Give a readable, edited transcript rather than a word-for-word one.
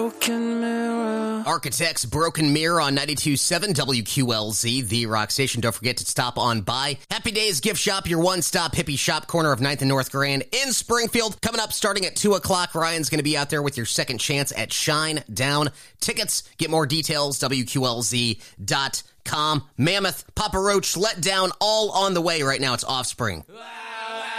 broken mirror. Architects Broken Mirror on 92.7 WQLZ, the rock station. Don't forget to stop on by. Happy Days Gift Shop, your one-stop hippie shop, corner of 9th and North Grand in Springfield. Coming up starting at 2 o'clock, Ryan's going to be out there with your second chance at Shine Down tickets. Get more details, WQLZ.com. Mammoth, Papa Roach, Let Down, all on the way right now. It's Offspring.